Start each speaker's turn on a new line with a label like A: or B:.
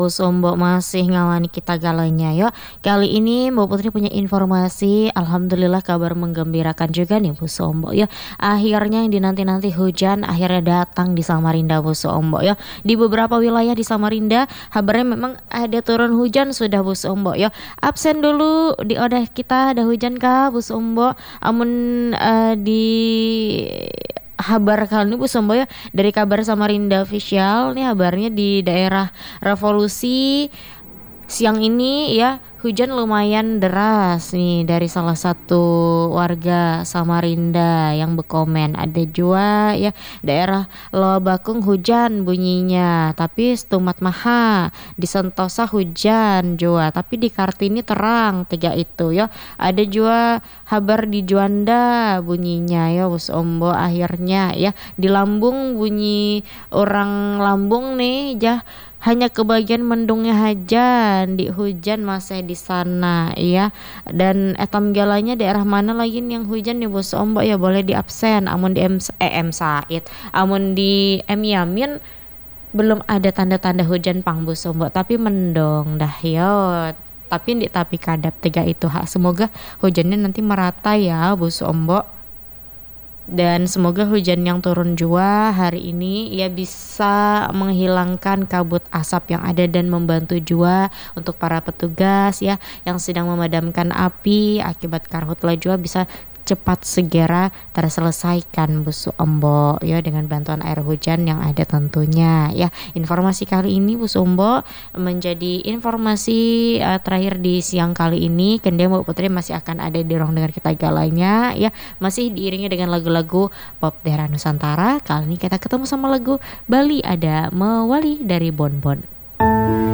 A: Bu Sombo masih ngawani kita galanya yo. Kali ini Mbak Putri punya informasi, alhamdulillah kabar menggembirakan juga nih Bu Sombo ya. Akhirnya yang dinanti-nanti hujan akhirnya datang di Samarinda Bu Sombo ya. Di beberapa wilayah di Samarinda kabarnya memang ada turun hujan sudah Bu Sombo ya. Absen dulu di odah kita ada hujan kah Bu Sombo? Amun di kabar kali ini Bu Sombo ya, dari kabar Samarinda Official nih kabarnya di daerah Revolusi siang ini ya hujan lumayan deras nih dari salah satu warga Samarinda yang berkomen. Ada juga ya daerah Loa Bakung hujan bunyinya, tapi Stumat Maha di Sentosa hujan juga, tapi di Kartini terang tiga itu ya. Ada juga kabar di Juanda bunyinya ya Bus Ombo. Akhirnya ya di Lambung bunyi orang Lambung nih ya, hanya kebagian mendungnya hajan di hujan masih di sana ya. Dan etam galanya daerah mana lagi nih yang hujan nih Bos Ombo ya, boleh di absen. Amun di M Said, amun di M Yamin belum ada tanda-tanda hujan pang Bos Ombo, tapi mendung dah yo. Tapi kadap tiga itu semoga hujannya nanti merata ya Bos Ombo. Dan semoga hujan yang turun juga hari ini ya bisa menghilangkan kabut asap yang ada dan membantu juga untuk para petugas ya yang sedang memadamkan api akibat karhutla juga bisa cepat segera terselesaikan Bu Ombo ya dengan bantuan air hujan yang ada tentunya ya. Informasi kali ini Bu Ombo menjadi informasi terakhir di siang kali ini. Kemudian Mbak Putri masih akan ada di ruang dengar kita galanya ya, masih diiringi dengan lagu-lagu pop daerah Nusantara. Kali ini kita ketemu sama lagu Bali, ada Mewali dari Bonbon.